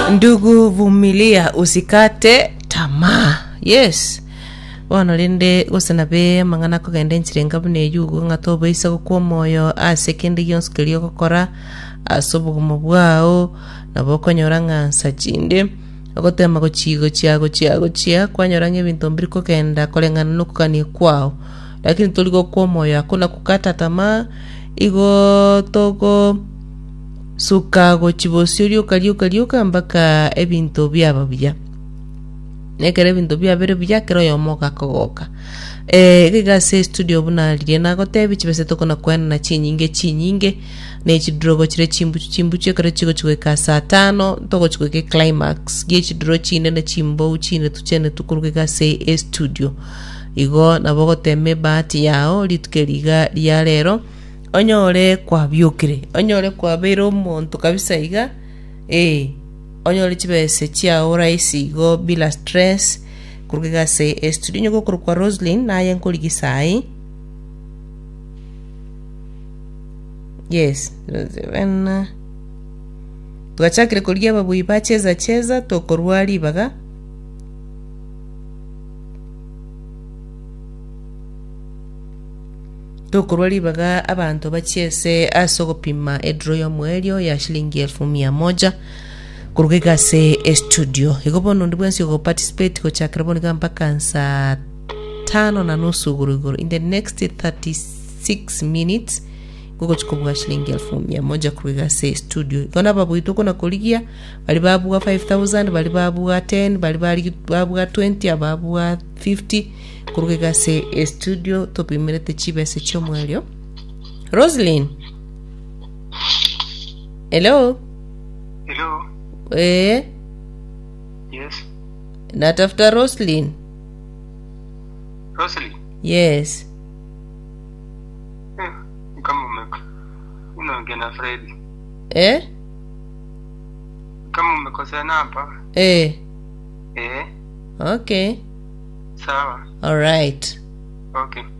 Ndugu, vumilia, usikate tamaa. Yes. Wana linde gosana be mangana ko gende nchirenga bune yugo ngato beisa ko moyo a second yonskeliyo kokora asobo kumubwao naboko nyoranga sajinde agotema ko chigo chia kwanyoranga ebintu mbiri ko kenda kolengana nokukani kwao, lakini tuliko ko moyo hakuna kukata tamaa. Igo togo suka go chibosyo kaliuka mpaka ebintu byaba bya nekere bintu byabere byakero yomoka kogoka gigase studio buna liena gotebi chibese tokona kwena na chinyinge ne chidrogo chire chimbu chekere chigo ka saa 5 togo chike climax gechi dro chine na chimbo chine tuchene tukuruke gase studio igo nabogo teme bahati yao litukeliga lya lero onyore kwa byukire onyore kwa bero monto kabisa iga onyore chibese chia oraisi go bila stress kurugega se studio nyoko kurukwa Roslyn na yanko ligisai. Yes when tukachakire kuligia babu ibacheza tokorwali baga tokorwali baga abantu bachiese asogopima edro yo mwelio ya shilingi 1,100 kurugega se studio igobono ndibwensi go participate ko chakraboni gamba kansa 5:30 guruguru in the next 36 minutes gogo chikobwa shilingi 1,100 kurugega se studio kona babu itoko na koligia bali babu 5,000 bali babu 10 bali babu 20 babu 50 kurugega se studio topimirete chibese chomwelio. Roslyn, hello. Yes. Natafuta Roslyn. Yes. Kama unaongea na Fred. Kama umekosana hapa. Okay. Sawa. All right. Okay.